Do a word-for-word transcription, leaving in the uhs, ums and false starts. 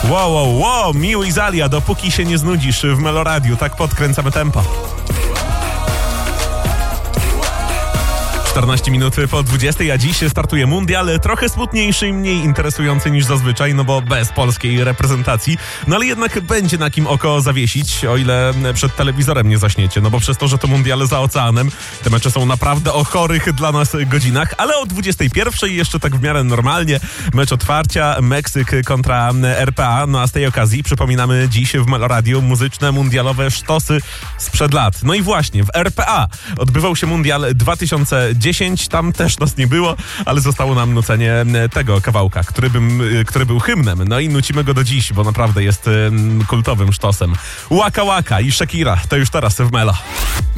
Wow, wow, wow, Miu i Zalia, dopóki się nie znudzisz w Meloradiu, tak podkręcamy tempo. czternaście minut po dwudziestej, a dziś startuje mundial, trochę smutniejszy i mniej interesujący niż zazwyczaj, no bo bez polskiej reprezentacji, no ale jednak będzie na kim oko zawiesić, o ile przed telewizorem nie zaśniecie, no bo przez to, że to mundial za oceanem, te mecze są naprawdę o chorych dla nas godzinach, ale o dwudziestej pierwszej jeszcze tak w miarę normalnie, mecz otwarcia, Meksyk kontra R P A, no a z tej okazji przypominamy dziś w Meloradiu muzyczne mundialowe sztosy sprzed lat. No i właśnie w R P A odbywał się mundial dwa tysiące dziesięć, tam też nas nie było, ale zostało nam nucenie tego kawałka, który, bym, który był hymnem. No i nucimy go do dziś, bo naprawdę jest kultowym sztosem. Waka Waka i Shakira, to już teraz w Melo.